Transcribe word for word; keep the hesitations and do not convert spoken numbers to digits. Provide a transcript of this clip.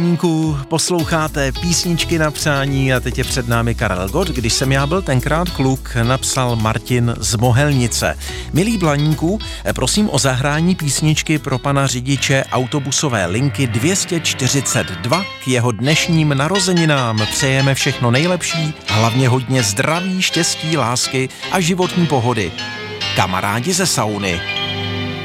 Posloucháte písničky na přání a teď je před námi Karel Gott. Když jsem já byl tenkrát kluk, napsal Martin z Mohelnice. Milý Blaníku, prosím o zahrání písničky pro pana řidiče autobusové linky dvě stě čtyřicet dva k jeho dnešním narozeninám. Přejeme všechno nejlepší, hlavně hodně zdraví, štěstí, lásky a životní pohody. Kamarádi ze sauny.